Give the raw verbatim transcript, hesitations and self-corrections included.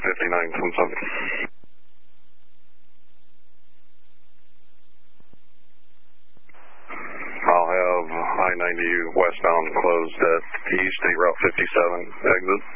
fifty-nine something. I'll have I ninety westbound closed at East, State Route fifty-seven exit.